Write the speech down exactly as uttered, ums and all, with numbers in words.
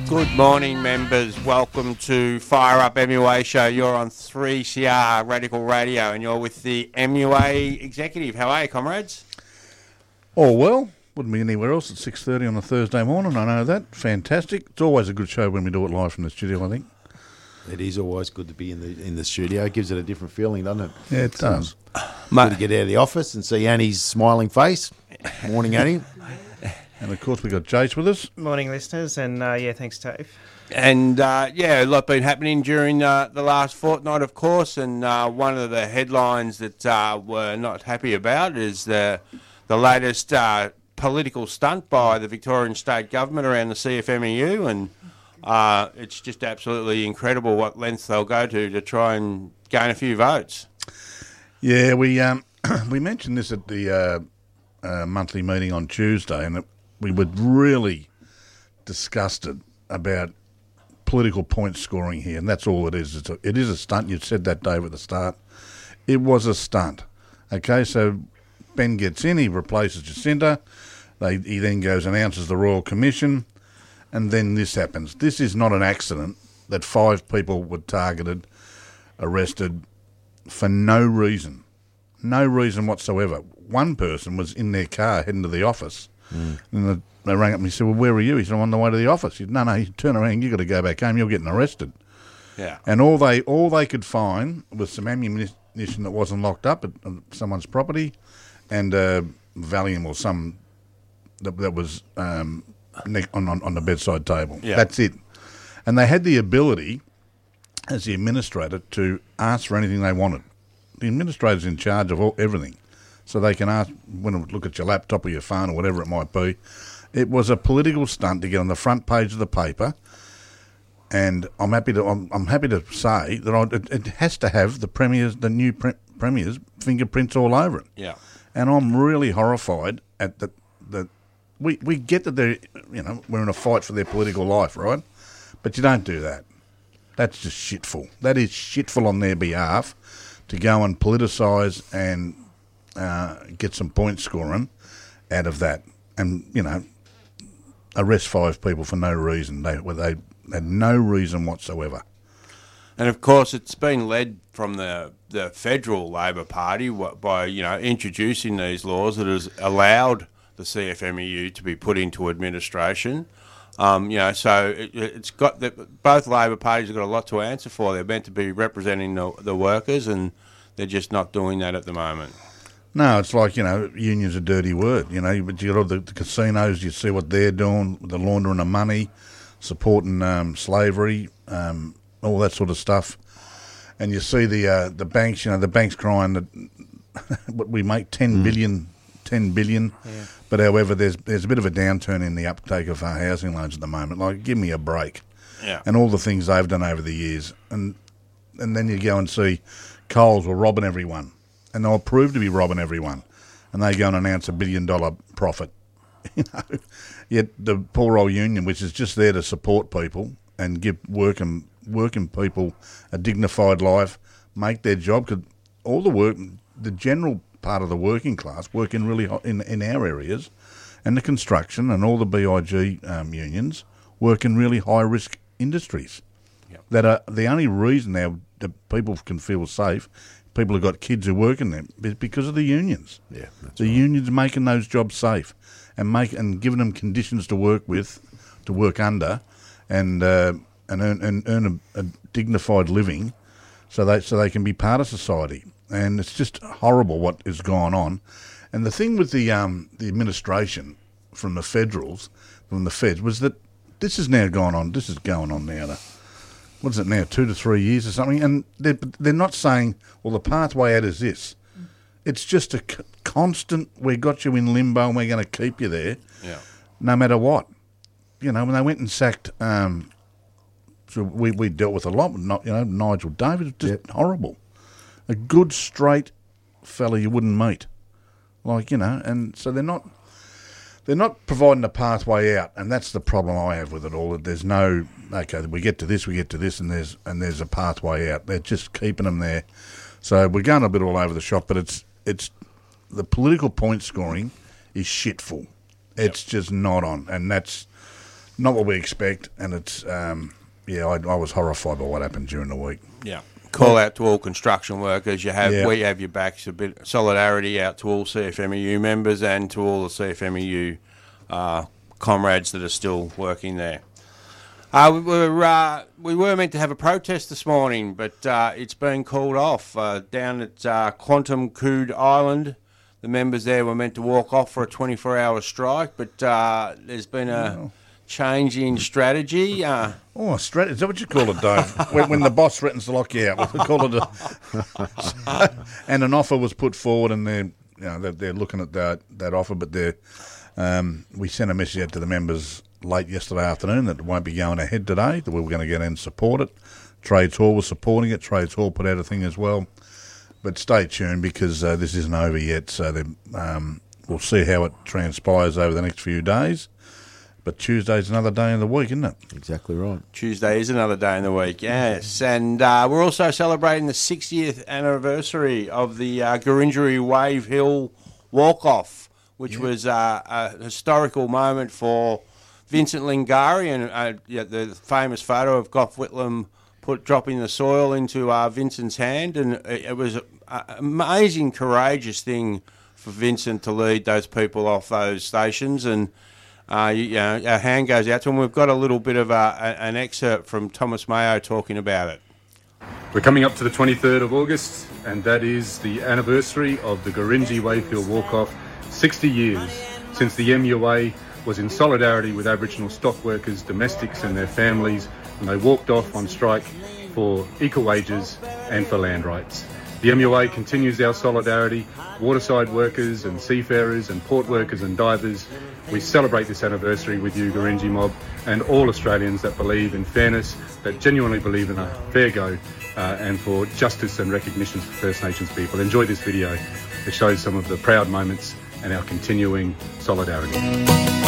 Good morning, members. Welcome to Fire Up M U A Show. You're on three C R Radical Radio and you're with the M U A executive. How are you, comrades? Oh, well, wouldn't be anywhere else at six thirty on a Thursday morning, I know that. Fantastic. It's always a good show when we do it live from the studio, I think. It is always good to be in the in the studio. It gives it a different feeling, doesn't it? Yeah, it does. Good to get out of the office and see Annie's smiling face. Morning, Annie. And, of course, we've got Jace with us. Morning, listeners, and uh, yeah, thanks, Dave. And, uh, yeah, a lot been happening during uh, the last fortnight, of course, and uh, one of the headlines that uh, we're not happy about is the, the latest uh, political stunt by the Victorian State Government around the C F M E U, and uh, it's just absolutely incredible what lengths they'll go to to try and gain a few votes. Yeah, we um, we mentioned this at the uh, uh, monthly meeting on Tuesday, and it, we were really disgusted about political point scoring here, and that's all it is. It's a, it is a stunt. You said that, Dave, at the start. It was a stunt. Okay, so Ben gets in, he replaces Jacinta, they, he then goes and announces the Royal Commission, and then this happens. This is not an accident that five people were targeted, arrested, for no reason. No reason whatsoever. One person was in their car heading to the office, mm. and the, they rang up and he said, well, where are you? He said, I'm on the way to the office. He said, no, no, you turn around, you've got to go back home, you're getting arrested. Yeah. And all they all they could find was some ammunition that wasn't locked up at someone's property, and uh, Valium or some that, that was um, on, on on the bedside table. Yeah. That's it. And they had the ability, as the administrator, to ask for anything they wanted. The administrator's in charge of all, everything, so they can ask, when they look at your laptop or your phone or whatever it might be. It was a political stunt to get on the front page of the paper. And I'm happy to I'm, I'm happy to say that I, it, it has to have the premier's the new pre- premier's fingerprints all over it. Yeah, and I'm really horrified at the the we we get that they you know we're in a fight for their political life, right? But you don't do that. That's just shitful. That is shitful on their behalf to go and politicise and uh, get some point scoring out of that, and you know arrest five people for no reason. They were they. Had no reason whatsoever. And of course, it's been led from the the federal Labor Party by you know introducing these laws that has allowed the C F M E U to be put into administration. Um, you know, so it, it's got the, both Labor parties have got a lot to answer for. They're meant to be representing the, the workers, and they're just not doing that at the moment. No, it's like, you know, union's a dirty word. You know, but you got all the, the casinos. You see what they're doing, the laundering of money, supporting um, slavery, um, all that sort of stuff, and you see the uh, the banks. You know, the banks crying that what we make ten mm. billion, ten billion. Yeah. But however, there's there's a bit of a downturn in the uptake of our housing loans at the moment. Like, give me a break. Yeah. And all the things they've done over the years, and and then you go and see Coles were robbing everyone, and they'll prove to be robbing everyone, and they go and announce a billion dollar profit. You know, yet the poor old union, which is just there to support people and give working working people a dignified life, make their job. Because all the work, the general part of the working class, work in really hot, in in our areas, and the construction and all the B I G um, unions work in really high risk industries. Yep. That are the only reason now that people can feel safe. People have got kids who work in them is because of the unions. Yeah, that's the right. unions making those jobs safe. And make and giving them conditions to work with, to work under, and uh, and earn and earn a, a dignified living, so they so they can be part of society. And it's just horrible what has gone on. And the thing with the um, the administration from the federals, from the feds, was that this has now gone on. This is going on now. To, what is it now? Two to three years or something. And they're they're not saying, well, the pathway out is this. It's just a c- constant, we got you in limbo and we're going to keep you there, yeah. no matter what. You know, when they went and sacked, um, so we, we dealt with a lot, with not, you know, Nigel David, it was just yep. horrible. A good, straight fella you wouldn't meet. Like, you know, and so they're not, they're not providing a pathway out, and that's the problem I have with it all. That there's no, okay, we get to this, we get to this, and there's and there's a pathway out. They're just keeping them there. So we're going a bit all over the shop, but it's, It's the political point scoring is shitful. It's yep. just not on, and that's not what we expect, and it's um, yeah, I, I was horrified by what happened during the week. Yeah. Call out to all construction workers. You have, Yeah. we have your backs. A bit solidarity out to all C F M E U members and to all the C F M E U uh, comrades that are still working there. Uh, we were uh, we were meant to have a protest this morning, but uh, it's been called off uh, down at uh, Quantum Cood Island. The members there were meant to walk off for a twenty-four hour strike, but uh, there's been a Oh. change in strategy. Uh, Oh, straight, is that what you call it, Dave? when, when the boss threatens to lock you out, we call it a... And an offer was put forward, and they're, you know, they're, they're looking at that, that offer, but they're, um, we sent a message out to the members late yesterday afternoon that it won't be going ahead today, that we were going to get in and support it. Trades Hall was supporting it. Trades Hall put out a thing as well. But stay tuned, because uh, this isn't over yet, so um, we'll see how it transpires over the next few days. But Tuesday's another day in the week, isn't it? Exactly right. Tuesday is another day in the week, yes. And uh, we're also celebrating the sixtieth anniversary of the uh, Gurindjeri Wave Hill Walk-Off, which Yeah. was uh, a historical moment for Vincent Lingari, and uh, yeah, the famous photo of Gough Whitlam put dropping the soil into uh, Vincent's hand. And it, it was an amazing, courageous thing for Vincent to lead those people off those stations. And Uh, you, you know, our hand goes out to him. We've got a little bit of a, a, an excerpt from Thomas Mayo talking about it. We're coming up to the twenty-third of August, and that is the anniversary of the Gurindjeri Wave Hill Walk-Off. sixty years since the M U A was in solidarity with Aboriginal stock workers, domestics and their families, and they walked off on strike for equal wages and for land rights. The M U A continues our solidarity. Waterside workers and seafarers and port workers and divers, we celebrate this anniversary with you, Gurindji mob, and all Australians that believe in fairness, that genuinely believe in a fair go, uh, and for justice and recognition for First Nations people. Enjoy this video. It shows some of the proud moments and our continuing solidarity.